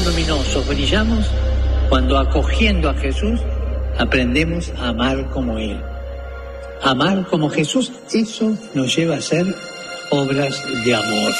somos luminosos, brillamos cuando acogiendo a Jesús aprendemos a amar como Él. Amar como Jesús, eso nos lleva a hacer obras de amor.